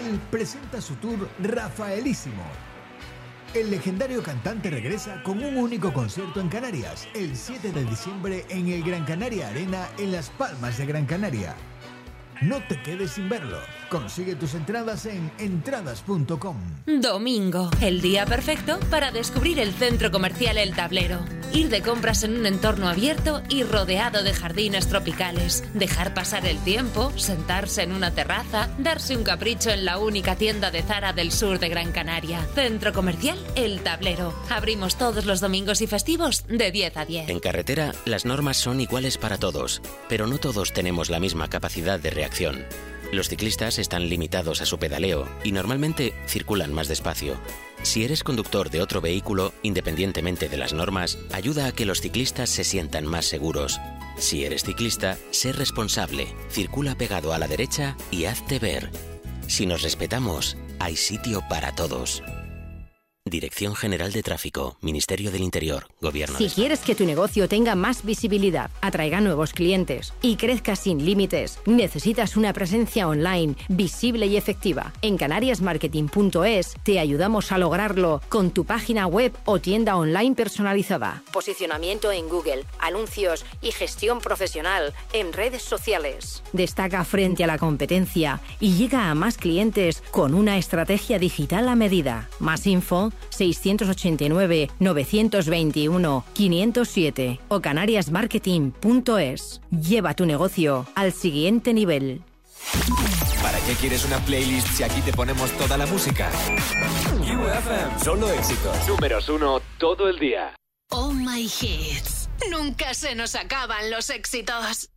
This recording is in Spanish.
Gardel presenta su tour Rafaelísimo. El legendario cantante regresa con un único concierto en Canarias, el 7 de diciembre en el Gran Canaria Arena en Las Palmas de Gran Canaria. No te quedes sin verlo. Consigue tus entradas en entradas.com. Domingo, el día perfecto para descubrir el centro comercial El Tablero. Ir de compras en un entorno abierto y rodeado de jardines tropicales. Dejar pasar el tiempo, sentarse en una terraza, darse un capricho en la única tienda de Zara del sur de Gran Canaria. Centro comercial El Tablero. Abrimos todos los domingos y festivos de 10 a 10. En carretera, las normas son iguales para todos, pero no todos tenemos la misma capacidad de reacción. Los ciclistas están limitados a su pedaleo y normalmente circulan más despacio. Si eres conductor de otro vehículo, independientemente de las normas, ayuda a que los ciclistas se sientan más seguros. Si eres ciclista, sé responsable, circula pegado a la derecha y hazte ver. Si nos respetamos, hay sitio para todos. Dirección General de Tráfico, Ministerio del Interior, Gobierno de España. Si quieres que tu negocio tenga más visibilidad, atraiga nuevos clientes y crezca sin límites, necesitas una presencia online visible y efectiva. En canariasmarketing.es te ayudamos a lograrlo con tu página web o tienda online personalizada. Posicionamiento en Google, anuncios y gestión profesional en redes sociales. Destaca frente a la competencia y llega a más clientes con una estrategia digital a medida. Más info 689-921-507 o canariasmarketing.es. Lleva tu negocio al siguiente nivel. ¿Para qué quieres una playlist si aquí te ponemos toda la música? UFM, solo éxitos. Números 1 todo el día. Oh My Hits. Nunca se nos acaban los éxitos.